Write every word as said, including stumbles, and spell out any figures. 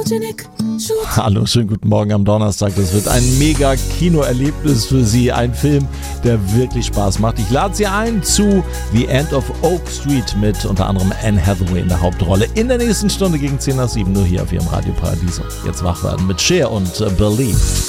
Hallo, schönen guten Morgen am Donnerstag. Das wird ein mega Kinoerlebnis für Sie. Ein Film, der wirklich Spaß macht. Ich lade Sie ein zu The End of Oak Street mit unter anderem Anne Hathaway in der Hauptrolle. In der nächsten Stunde gegen zehn nach sieben nur hier auf Ihrem Radio Paradiso. Jetzt wach werden mit Cher und Believe.